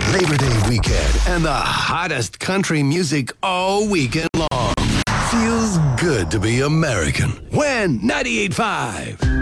Labor Day weekend and the hottest country music all weekend long. Feels good to be American. When 98.5.